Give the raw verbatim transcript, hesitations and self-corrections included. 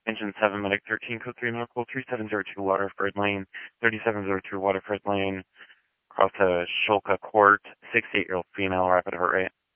Engine seven, Medic thirteen, code three, medical three seven zero two, Waterford Lane, thirty-seven zero two, Waterford Lane, across to Shulka Court, sixty-eight-year-old female, rapid heart rate.